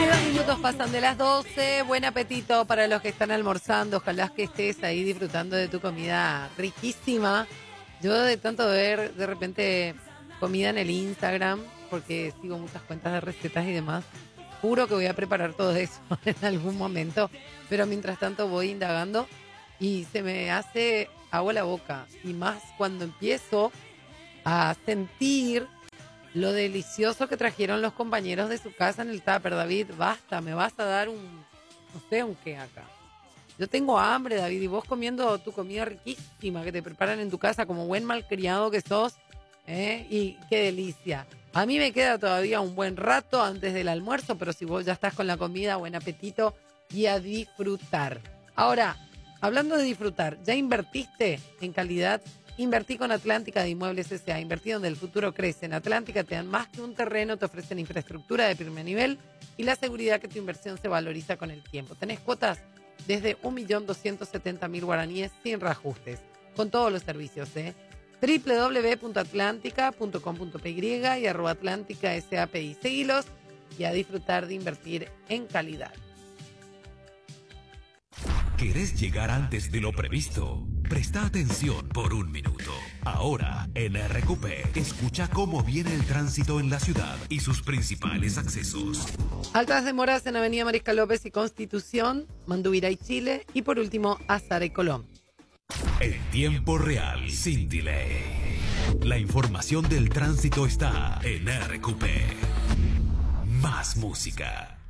22 minutos pasan de las 12. Buen apetito para los que están almorzando. Ojalá que estés ahí disfrutando de tu comida riquísima. Yo de tanto ver de repente comida en el Instagram, porque sigo muchas cuentas de recetas y demás, juro que voy a preparar todo eso en algún momento. Pero mientras tanto voy indagando y se me hace agua la boca. Y más cuando empiezo a sentir lo delicioso que trajeron los compañeros de su casa en el tupper. David, basta, me vas a dar no sé, un qué acá. Yo tengo hambre, David, y vos comiendo tu comida riquísima que te preparan en tu casa como buen malcriado que sos, y qué delicia. A mí me queda todavía un buen rato antes del almuerzo, pero si vos ya estás con la comida, buen apetito y a disfrutar. Ahora, hablando de disfrutar, ¿ya invertiste en calidad? Invertí con Atlántica de Inmuebles S.A. Invertí donde el futuro crece. En Atlántica te dan más que un terreno, te ofrecen infraestructura de primer nivel y la seguridad que tu inversión se valoriza con el tiempo. Tenés cuotas desde 1.270.000 guaraníes sin reajustes, con todos los servicios, www.atlantica.com.py y @atlántica.sapi. Seguilos y a disfrutar de invertir en calidad. ¿Querés llegar antes de lo previsto? Presta atención por un minuto. Ahora, en RQP, escucha cómo viene el tránsito en la ciudad y sus principales accesos. Altas demoras en Avenida Mariscal López y Constitución, Mandubira y Chile, y por último, Azara y Colón. En tiempo real, sin delay. La información del tránsito está en RQP. Más música.